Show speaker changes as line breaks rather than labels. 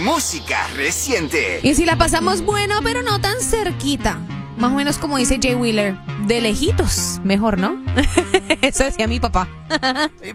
música reciente.
Y si la pasamos bueno, pero no tan cerquita. Más o menos como dice Jay Wheeler, de lejitos, mejor, ¿no? Eso decía mi papá.